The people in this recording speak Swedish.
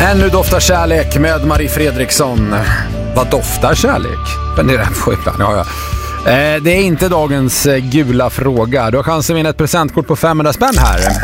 Ännu doftar kärlek med Marie Fredriksson. Vad doftar kärlek? Funderar på ibland. Ja. Det är inte dagens gula fråga. Du har chansen att vinna ett presentkort på 500 spänn här.